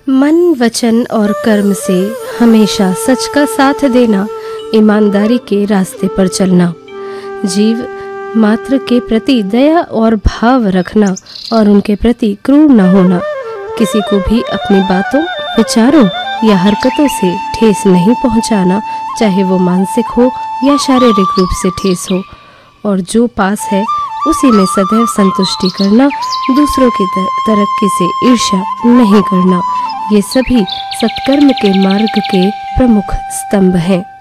मन, वचन और कर्म से हमेशा सच का साथ देना, ईमानदारी के रास्ते पर चलना, जीव मात्र के प्रति दया और भाव रखना और उनके प्रति क्रूर न होना, किसी को भी अपनी बातों, विचारों या हरकतों से ठेस नहीं पहुंचाना, चाहे वो मानसिक हो या शारीरिक रूप से ठेस हो, और जो पास है उसी में सदैव संतुष्टि करना, दूसरों की तरक्की से ईर्ष्या नहीं करना, ये सभी सत्कर्म के मार्ग के प्रमुख स्तंभ हैं।